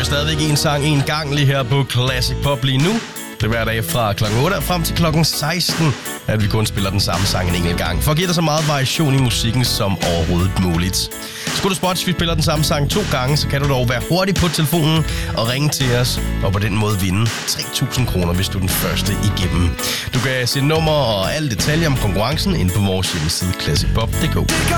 stadigvæk en sang en gang lige her på Classic Pop lige nu. Det er hver dag fra kl. 8 og frem til kl. 16, at vi kun spiller den samme sang en enkelt gang. For at give dig så meget variation i musikken som overhovedet muligt. Skulle du spotte, vi spiller den samme sang 2 gange, så kan du dog være hurtig på telefonen og ringe til os, og på den måde vinde 3.000 kroner, hvis du er den første igennem. Du kan se nummer og alle detaljer om konkurrencen ind på vores hjemmeside classicpop.dk.